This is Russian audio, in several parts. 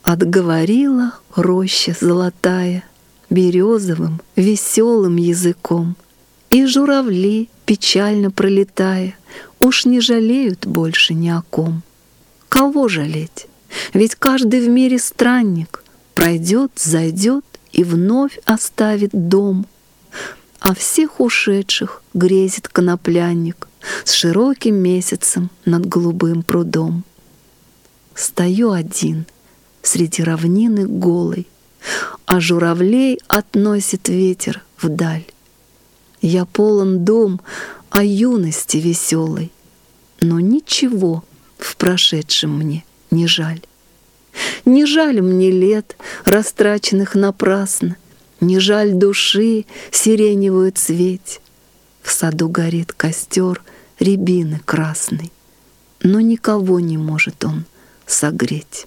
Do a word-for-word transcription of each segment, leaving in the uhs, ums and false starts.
Отговорила роща золотая березовым веселым языком, и журавли, печально пролетая, уж не жалеют больше ни о ком. Кого жалеть? Ведь каждый в мире странник пройдет, зайдет и вновь оставит дом. А всех ушедших грезит коноплянник с широким месяцем над голубым прудом. Стою один среди равнины голой, а журавлей относит ветер вдаль. Я полон дум о юности веселой, но ничего в прошедшем мне не жаль. Не жаль мне лет, растраченных напрасно, не жаль души сиреневую цветь. В саду горит костер рябины красной, но никого не может он согреть.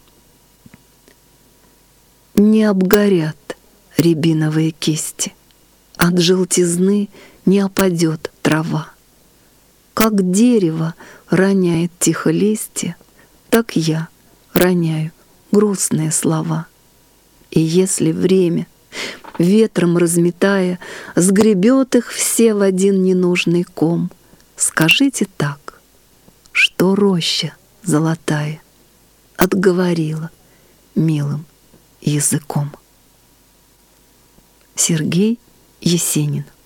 Не обгорят рябиновые кисти, от желтизны не опадет трава. Как дерево роняет тихо листья, так я роняю грустные слова. И если время, ветром разметая, сгребет их все в один ненужный ком, скажите так, что роща золотая отговорила милым языком. Сергей Есенин.